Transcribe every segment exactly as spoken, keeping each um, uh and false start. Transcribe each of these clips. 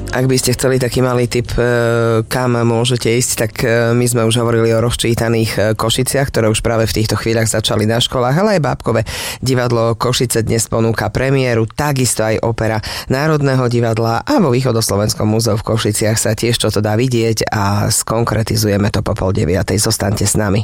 Ak by ste chceli taký malý tip, kam môžete ísť, tak my sme už hovorili o rozčítaných Košiciach, ktoré už práve v týchto chvíľach začali na školách, ale aj bábkové divadlo Košice dnes ponúka premiéru, takisto aj opera Národného divadla a vo Východoslovenskom múzeu v Košiciach sa tiež čo to dá vidieť a skonkretizujeme to po pol deviatej. Zostaňte s nami.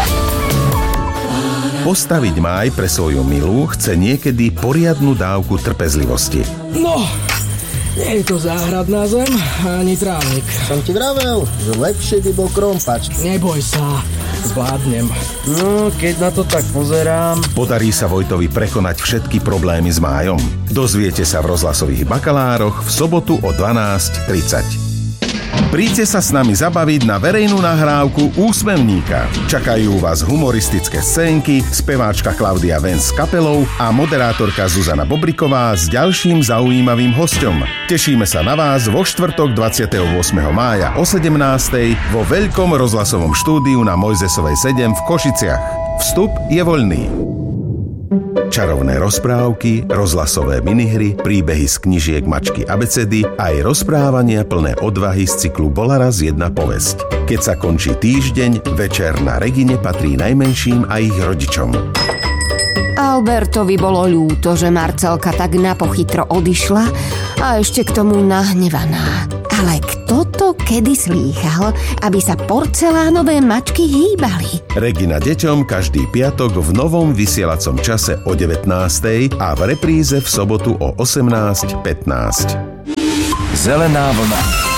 Postaviť máj pre svoju milú chce niekedy poriadnu dávku trpezlivosti. No, nie je to záhradná zem, ani trávnik. Som ti vravel, že lepšie by bol krompač. Neboj sa, zvládnem. No, keď na to tak pozerám... Podarí sa Vojtovi prekonať všetky problémy s májom? Dozviete sa v rozhlasových bakalároch v sobotu o dvanásť tridsať. Príďte sa s nami zabaviť na verejnú nahrávku Úsmevníka. Čakajú vás humoristické scénky, speváčka Klaudia Vens s kapelou a moderátorka Zuzana Bobriková s ďalším zaujímavým hosťom. Tešíme sa na vás vo štvrtok dvadsiateho ôsmeho mája o sedemnástej vo veľkom rozhlasovom štúdiu na Mojzesovej sedem v Košiciach. Vstup je voľný. Čarovné rozprávky, rozhlasové minihry, príbehy z knižiek Mačky abecedy a aj rozprávania plné odvahy z cyklu Bola raz jedna povesť. Keď sa končí týždeň, večer na Regine patrí najmenším a ich rodičom. Albertovi bolo ľúto, že Marcelka tak napochytro odišla a ešte k tomu nahnevaná. Ale kto to kedy slýchal, aby sa porcelánové mačky hýbali? Regina deťom každý piatok v novom vysielacom čase o devätnástej a v repríze v sobotu o osemnásť pätnásť. Zelená vlna.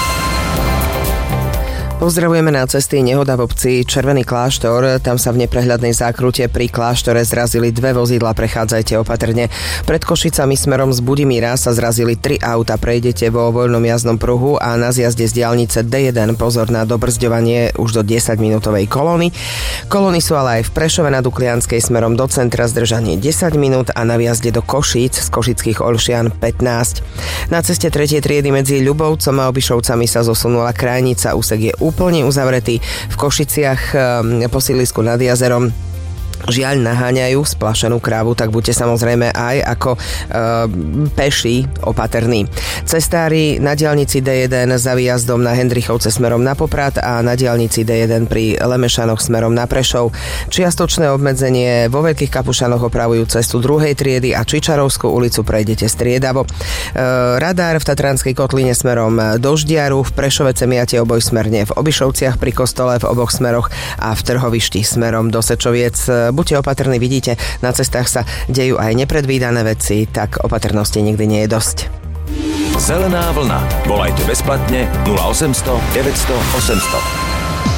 Pozdravujeme na cesty nehoda v obci Červený kláštor. Tam sa v neprehľadnej zákrute pri kláštore zrazili dve vozidlá, prechádzajte opatrne. Pred Košicami smerom z Budimíra sa zrazili tri auta. Prejdete vo voľnom jazdnom pruhu a na zjazde z diaľnice dé jeden pozor na dobrzďovanie už do desaťminútovej kolóny. Kolóny sú ale aj v Prešove na Duklianskej smerom do centra zdržanie desať minút a na vjazde do Košíc z Košických Olšian pätnásť. Na ceste tretej triedy medzi Ľubovcom a Obišovcami sa zosunula krajnica, úsek je úplne uzavretý. V Košiciach po sídlisku nad jazerom žiaľ naháňajú splašenú krávu, tak buďte samozrejme aj ako e, peši opatrní. Cestári na diaľnici dé jeden za výjazdom na Hendrichovce smerom na Poprad a na diaľnici dé jeden pri Lemešanoch smerom na Prešov. Čiastočné obmedzenie vo Veľkých Kapušanoch opravujú cestu druhej triedy a Čičarovskú ulicu prejdete striedavo. E, radár v Tatranskej kotline smerom do Ždiaru, v Prešove cemiate oboj smerne, v Obišovciach pri kostole v oboch smeroch a v Trhovišti smerom do Sečoviec. Buďte opatrní, vidíte, na cestách sa dejú aj nepredvídané veci, tak opatrnosti nikdy nie je dosť. Zelená vlna. Volajte bezplatne nula osemsto deväťsto osemsto.